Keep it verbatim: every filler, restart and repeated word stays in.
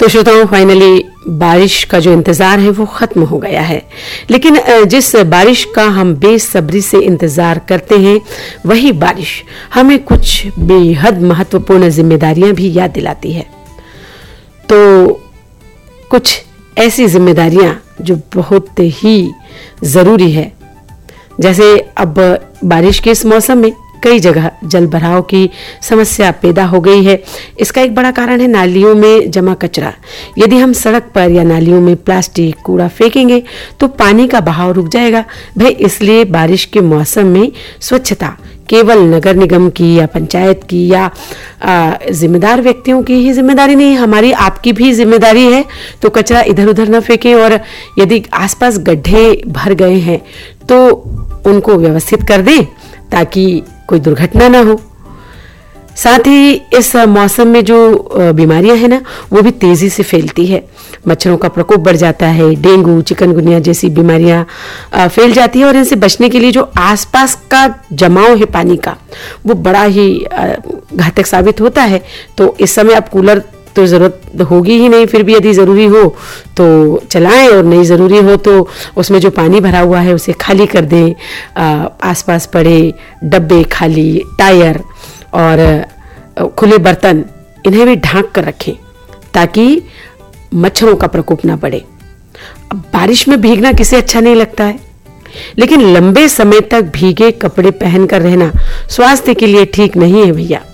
तो श्रोताओं, फाइनली बारिश का जो इंतजार है वो खत्म हो गया है। लेकिन जिस बारिश का हम बेसब्री से इंतजार करते हैं, वही बारिश हमें कुछ बेहद महत्वपूर्ण जिम्मेदारियां भी याद दिलाती है। तो कुछ ऐसी जिम्मेदारियां जो बहुत ही जरूरी है, जैसे अब बारिश के इस मौसम में कई जगह जल भराव की समस्या पैदा हो गई है। इसका एक बड़ा कारण है नालियों में जमा कचरा। यदि हम सड़क पर या नालियों में प्लास्टिक कूड़ा फेंकेंगे तो पानी का बहाव रुक जाएगा। भाई, इसलिए बारिश के मौसम में स्वच्छता केवल नगर निगम की या पंचायत की या जिम्मेदार व्यक्तियों की ही जिम्मेदारी नहीं, हमारी आपकी भी जिम्मेदारी है। तो कचरा इधर उधर न फेंकें, और यदि आसपास गड्ढे भर गए हैं तो उनको व्यवस्थित कर दें ताकि कोई दुर्घटना ना हो। साथ ही इस मौसम में जो बीमारियां हैं ना, वो भी तेजी से फैलती है। मच्छरों का प्रकोप बढ़ जाता है, डेंगू, चिकनगुनिया जैसी बीमारियां फैल जाती है, और इनसे बचने के लिए जो आसपास का जमाव है पानी का, वो बड़ा ही घातक साबित होता है। तो इस समय अब कूलर तो ज़रूरत होगी ही नहीं, फिर भी यदि ज़रूरी हो तो चलाएं, और नहीं ज़रूरी हो तो उसमें जो पानी भरा हुआ है उसे खाली कर दें। आसपास पड़े डब्बे, खाली टायर और खुले बर्तन, इन्हें भी ढांक कर रखें ताकि मच्छरों का प्रकोप ना बढ़े। अब बारिश में भीगना किसे अच्छा नहीं लगता है, लेकिन लंबे समय तक भीगे कपड़े पहनकर रहना स्वास्थ्य के लिए ठीक नहीं है भैया।